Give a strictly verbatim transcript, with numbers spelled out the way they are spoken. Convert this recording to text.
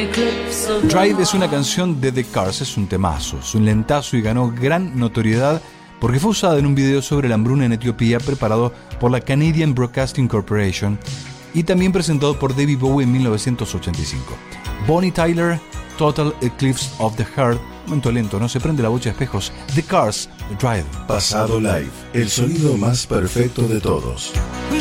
Drive es una canción de The Cars, es un temazo, es un lentazo y ganó gran notoriedad porque fue usada en un video sobre la hambruna en Etiopía preparado por la Canadian Broadcasting Corporation y también presentado por David Bowie en mil novecientos ochenta y cinco. Bonnie Tyler, Total Eclipse of the Heart, momento lento, no se prende la bocha de espejos. The Cars, Drive. Pasado Live, el sonido más perfecto de todos. We